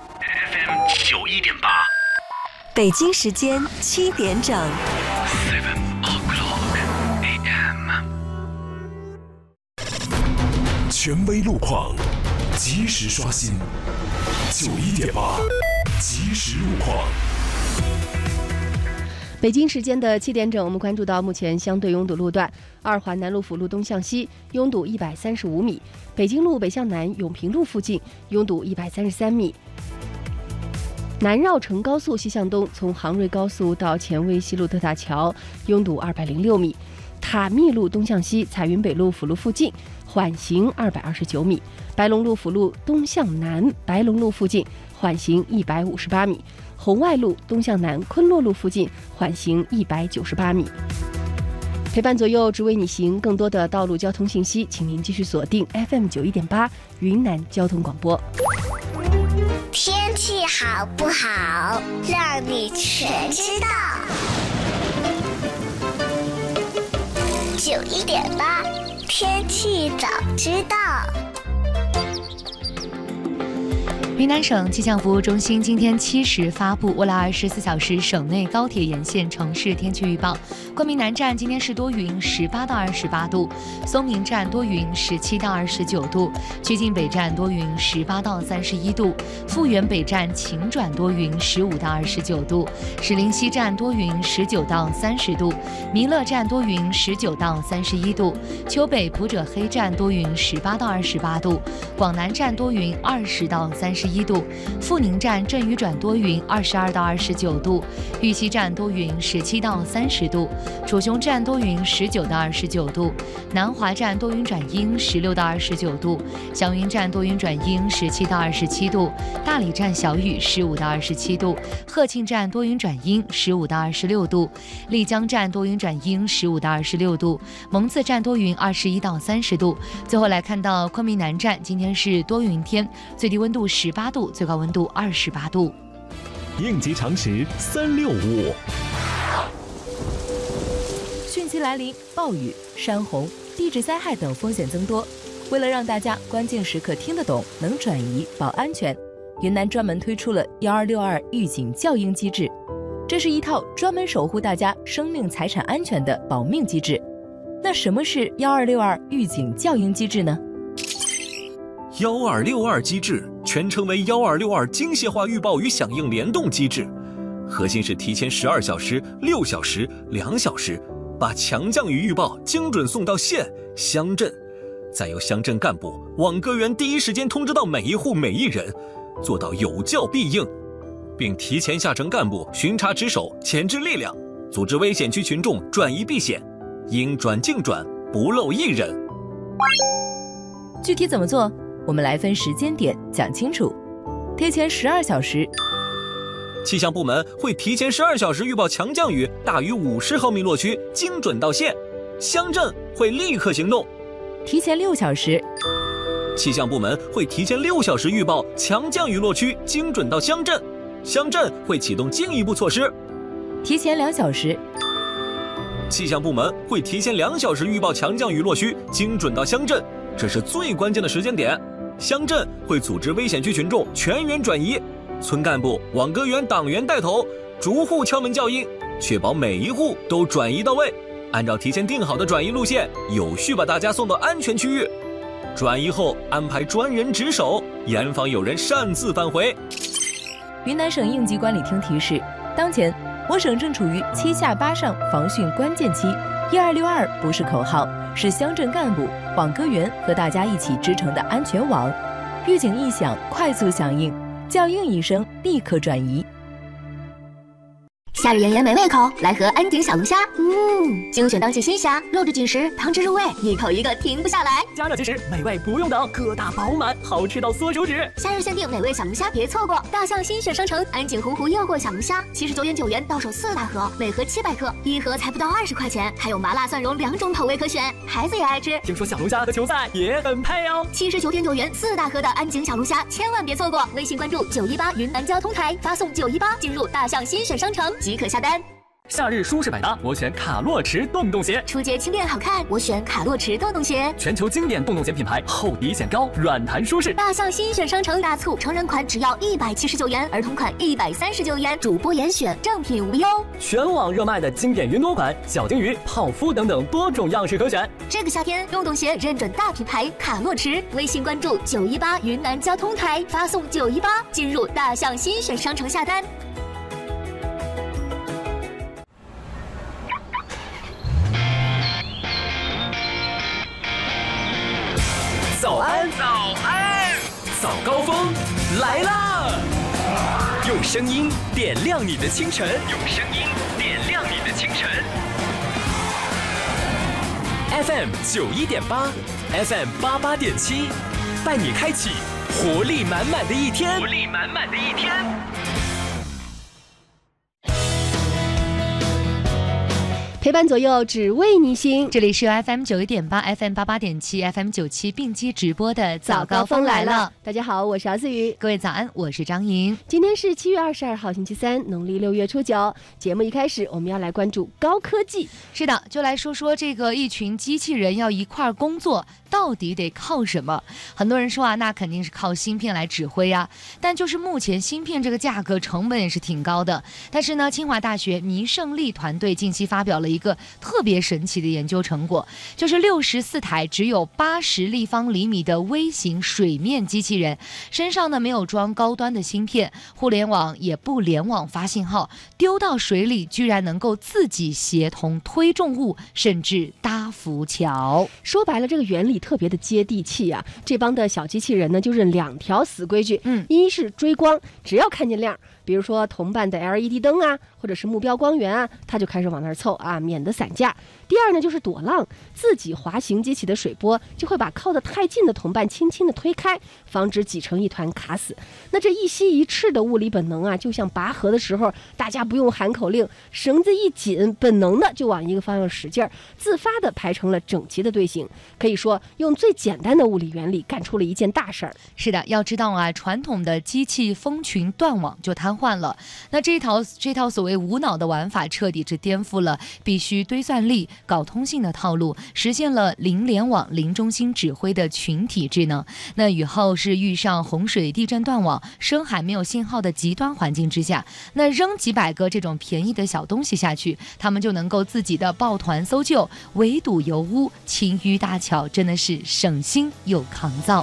FM91.8， 北京时间7点整。 AM， 权威路况，及时刷新。91.8，及时路况。 北京时间的7点整，我们关注到目前相对拥堵路段：二环南路辅路东向西拥堵135米，北京路北向南永平路附近拥堵133米。南绕城高速西向东，从杭瑞高速到前卫西路特大桥拥堵206米，塔密路东向西彩云北路辅路附近缓行229米，白龙路辅路东向南白龙路附近缓行158米，红外路东向南昆洛路附近缓行198米。陪伴左右，只为你行。更多的道路交通信息，请您继续锁定 FM91.8 云南交通广播。 天气好不好，让你全知道。91.8，天气早知道。 云南省气象服务中心今天7时发布未来24小时省内高铁沿线城市天气预报。昆明南站今天是多云，18到28度；松明站多云，17到29度；曲靖北站多云，18到31度；富源北站晴转多云，15到29度；石林西站多云，19到30度；弥勒站多云，19到31度；丘北普者黑站多云，18到28度；广南站多云，20到31度；富宁站阵雨转多云，22到29度；玉溪站多云，17到30度；楚雄站多云，19到29度；南华站多云转阴，16到29度；祥云站多云转阴，17到27度；大理站小雨，15到27度；鹤庆站多云转阴，15到26度；丽江站多云转阴，15到26度；蒙自站多云，21到30度。最后来看到昆明南站，今天是多云天，最低温度18度，最高温度28度。 应急常识365。 汛期来临，暴雨、山洪、地质灾害等风险增多。为了让大家关键时刻听得懂、能转移、保安全，云南专门推出了1262预警校应机制。这是一套专门守护大家生命财产安全的保命机制。那什么是1262预警校应机制呢 ？1262机制全称为1262精细化预报与响应联动机制，核心是提前12小时、6小时、2小时，把强降雨预报精准送到县、乡镇，再由乡镇干部、网格员第一时间通知到每一户每一人，做到有教必应，并提前下呈干部巡查值守、前置力量，组织危险区群众转移避险，应转尽转，不漏一人。 具体怎么做？我们来分时间点讲清楚。提前12小时， 气象部门会提前12小时预报强降雨大于50毫米落区精准到县，乡镇会立刻行动。 提前6小时， 气象部门会提前6小时预报强降雨落区精准到乡镇，乡镇会启动进一步措施。 提前2小时， 气象部门会提前2小时预报强降雨落区精准到乡镇，这是最关键的时间点。乡镇会组织危险区群众全员转移，村干部、网格员、党员带头，逐户敲门叫应，确保每一户都转移到位，按照提前定好的转移路线，有序把大家送到安全区域。转移后安排专人值守，严防有人擅自返回。 云南省应急管理厅提示，当前我省正处于7下8上防汛关键期，1262不是口号，是乡镇干部、网格员和大家一起织成的安全网。预警一响，快速响应，校应一声，立刻转移。 夏日炎炎没胃口，来盒安井小龙虾。精选当季新虾，肉质紧实，汤汁入味，一口一个停不下来。 加热即食，美味不用等，个大饱满，好吃到缩手指。 夏日限定美味小龙虾，别错过！大象新选商城安井洪湖诱惑小龙虾，79.9元到手4大盒，每盒700克，一盒才不到20块钱，还有麻辣蒜蓉2种口味可选，孩子也爱吃。 听说小龙虾和球赛也很配哦。 79.9元4大盒的安井小龙虾，千万别错过！微信关注918云南交通台，发送918进入大象新选商城即可下单。 夏日舒适百搭，我选卡洛驰洞洞鞋。 初阶轻便好看，我选卡洛驰洞洞鞋。 全球经典洞洞鞋品牌，厚底显高，软弹舒适。 大象新选商城大促，成人款只要179元，儿童款139元，主播严选，正品无忧。 全网热卖的经典云朵款、小金鱼、泡芙等等多种样式可选。 这个夏天，洞洞鞋认准大品牌卡洛驰，微信关注918云南交通台，发送918进入大象新选商城下单。 早安，早安，早高峰来啦！用声音点亮你的清晨，用声音点亮你的清晨。FM 91.8 ，FM 88.7，带你开启活力满满的一天，活力满满的一天。 陪伴左右，只为你行。 这里是由 FM 91.8、FM 88.7、FM 97并机直播的早高峰来了。 大家好，我是姚思雨。 各位早安，我是张莹。 今天是7月22号，星期三，农历6月初9。节目一开始，我们要来关注高科技。 是的，就来说说这个一群机器人要一块工作，到底得靠什么？很多人说啊，那肯定是靠芯片来指挥啊。但就是目前芯片这个价格成本也是挺高的。但是呢，清华大学弥胜利团队近期发表了一个特别神奇的研究成果，就是64台只有80立方厘米的微型水面机器人，身上呢没有装高端的芯片，互联网也不联网发信号，丢到水里居然能够自己协同推重物，甚至搭浮桥。 说白了，这个原理特别的接地气啊。这帮的小机器人呢，就认2条死规矩。一是追光，只要看见亮，比如说同伴的 LED 灯啊，或者是目标光源啊，它就开始往那儿凑啊，免得散架。第二呢，就是躲浪，自己滑行激起的水波就会把靠得太近的同伴轻轻的推开，防止挤成一团卡死。那这一吸一斥的物理本能啊，就像拔河的时候，大家不用喊口令，绳子一紧，本能的就往一个方向使劲儿，自发的排成了整齐的队形。可以说，用最简单的物理原理干出了一件大事儿。 是的，要知道啊，传统的机器蜂群断网就瘫痪了。那这套所谓无脑的玩法，彻底是颠覆了必须堆算力、搞通信的套路，实现了零联网、零中心指挥的群体智能。那以后是遇上洪水、地震断网、深海没有信号的极端环境之下，那扔几百个这种便宜的小东西下去，他们就能够自己的抱团搜救、围堵油污、清淤大桥，真的是省心又抗造。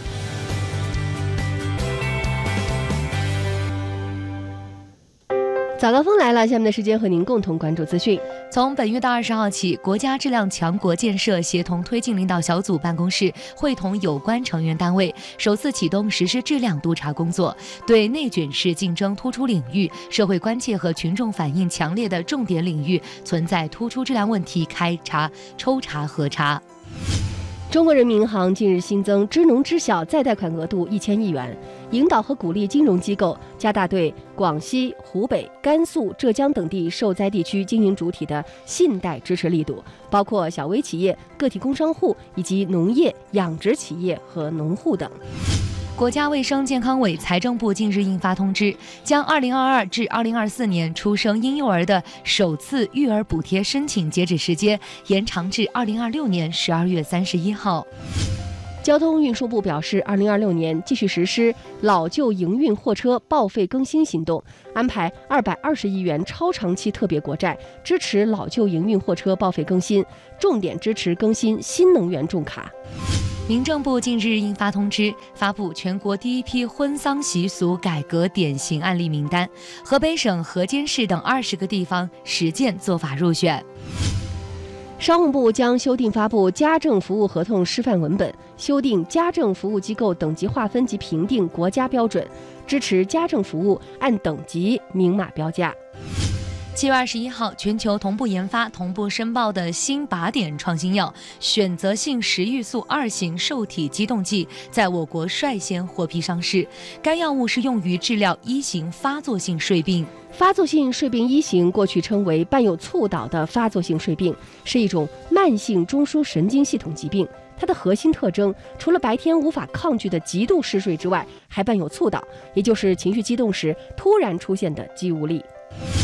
早高峰来了，下面的时间和您共同关注资讯。 从本月到20号起，国家质量强国建设协同推进领导小组办公室会同有关成员单位，首次启动实施质量督查工作，对内卷式竞争突出领域、社会关切和群众反映强烈的重点领域存在突出质量问题开查、抽查、核查。 中国人民银行近日新增支农支小再贷款额度1000亿元，引导和鼓励金融机构加大对广西、湖北、甘肃、浙江等地受灾地区经营主体的信贷支持力度，包括小微企业、个体工商户以及农业、养殖企业和农户等。 国家卫生健康委、财政部近日印发通知，将2022至2024年出生婴幼儿的首次育儿补贴申请截止时间延长至2026年12月31号。 交通运输部表示，2026年继续实施老旧营运货车报废更新行动，安排220亿元超长期特别国债，支持老旧营运货车报废更新，重点支持更新新能源重卡。 民政部近日印发通知，发布全国第一批婚丧习俗改革典型案例名单，河北省河间市等20个地方10件做法入选。 商务部将修订发布家政服务合同示范文本，修订家政服务机构等级划分及评定国家标准，支持家政服务按等级明码标价。 7月21号，全球同步研发、同步申报的新靶点创新药选择性食欲素2型受体激动剂在我国率先获批上市。该药物是用于治疗1型发作性睡病。 发作性睡病1型过去称为伴有猝倒的发作性睡病，是一种慢性中枢神经系统疾病。它的核心特征除了白天无法抗拒的极度嗜睡之外，还伴有猝倒，也就是情绪激动时突然出现的肌无力。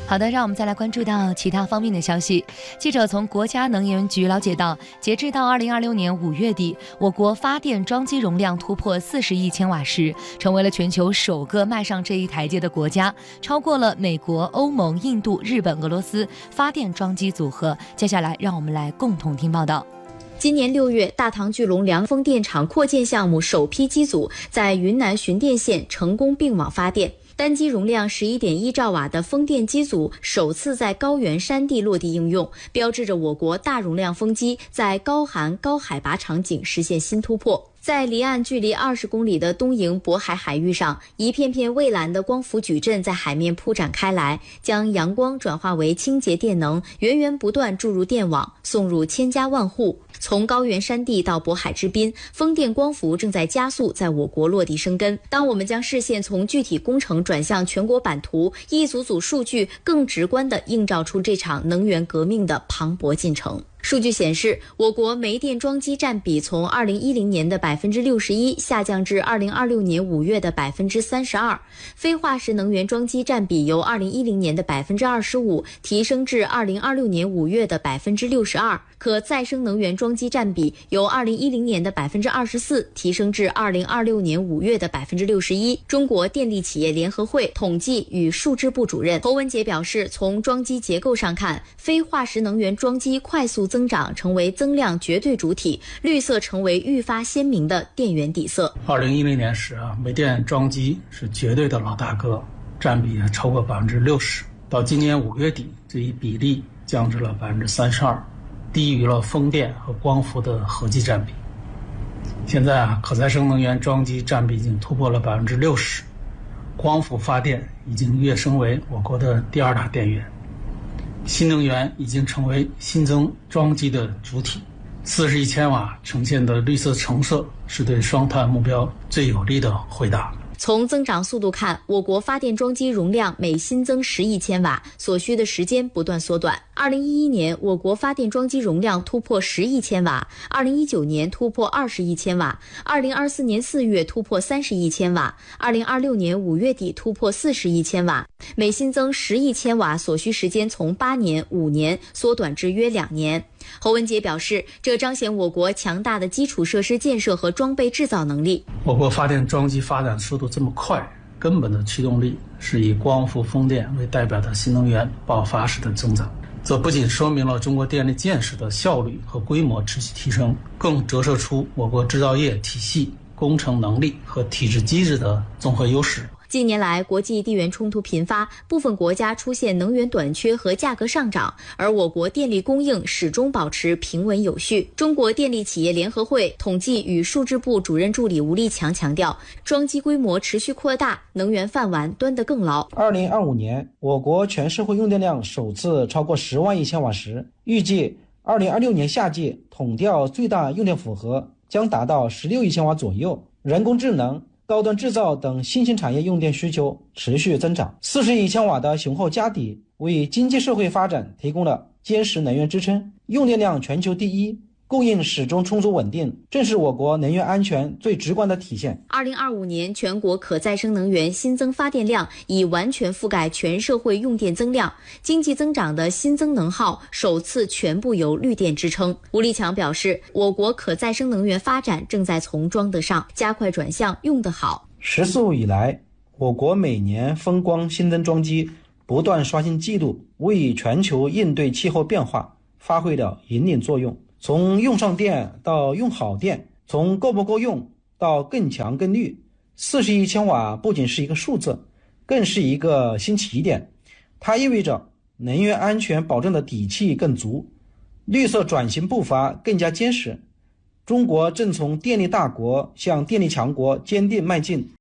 好的，让我们再来关注到其他方面的消息。记者从国家能源局了解到，截至到2026年5月底，我国发电装机容量突破40亿千瓦时，成为了全球首个迈上这一台阶的国家，超过了美国、欧盟、印度、日本、俄罗斯发电装机组合。接下来，让我们来共同听报道。 今年6月，大唐巨龙梁风电场扩建项目首批机组在云南循电县成功并网发电。单机容量11.1兆瓦的风电机组首次在高原山地落地应用，标志着我国大容量风机在高寒高海拔场景实现新突破。在离岸距离20公里的东瀛渤海海域上，一片片蔚蓝的光伏矩阵在海面铺展开来，将阳光转化为清洁电能，源源不断注入电网，送入千家万户。从高原山地到渤海之滨，风电光伏正在加速在我国落地生根。当我们将视线从具体工程转向全国版图，一组组数据更直观地映照出这场能源革命的磅礴进程。数据显示，我国煤电装机占比从2010年的61%下降至2026年5月的32%，非化石能源装机占比由2010年的25%提升至2026年5月的62%，可再生能源装机占比由2010年的24%提升至2026年5月的61%。中国电力企业联合会统计与数支部主任侯文杰表示，从装机结构上看，非化石能源装机快速增长成为增量绝对主体，绿色成为愈发鲜明的电源底色。 2010年时煤电装机是绝对的老大哥，占比超过60%。到今年5月底，这一比例降至了32%，低于了风电和光伏的合计占比。现在可再生能源装机占比已经突破了60%，光伏发电已经跃升为我国的第2大电源。新能源已经成为新增装机的主体，40亿千瓦呈现的绿色橙色是对双碳目标最有力的回答。 从增长速度看，我国发电装机容量每新增10亿千瓦，所需的时间不断缩短。2011年，我国发电装机容量突破10亿千瓦；2019年突破20亿千瓦；2024年4月突破30亿千瓦；2026年5月底突破40亿千瓦。每新增10亿千瓦所需时间从8年、5年缩短至约2年。侯文杰表示，这彰显我国强大的基础设施建设和装备制造能力。 我国发电装机发展速度这么快，根本的驱动力是以光伏、风电为代表的新能源爆发式的增长。这不仅说明了中国电力建设的效率和规模持续提升，更折射出我国制造业体系、工程能力和体制机制的综合优势。 近年来，国际地缘冲突频发，部分国家出现能源短缺和价格上涨，而我国电力供应始终保持平稳有序。中国电力企业联合会统计与数支部主任助理吴立强强调，装机规模持续扩大，能源饭碗端得更牢。 2025年，我国全社会用电量首次超过10万亿千瓦时，预计2026年夏季统调最大用电负荷将达到16亿千瓦左右。人工智能、高端制造等新兴产业用电需求持续增长，40亿千瓦的雄厚家底为经济社会发展提供了坚实能源支撑。用电量全球第一，供应始终充足稳定，正是我国能源安全最直观的体现。 2025年全国可再生能源新增发电量已完全覆盖全社会用电增量，经济增长的新增能耗首次全部由绿电支撑。吴立强表示，我国可再生能源发展正在从装得上加快转向用得好。 十四五以来，我国每年风光新增装机不断刷新纪录，为全球应对气候变化发挥了引领作用。从用上电到用好电，从够不够用到更强更绿，40亿千瓦不仅是一个数字，更是一个新起点。它意味着能源安全保证的底气更足，绿色转型步伐更加坚实。中国正从电力大国向电力强国坚定迈进。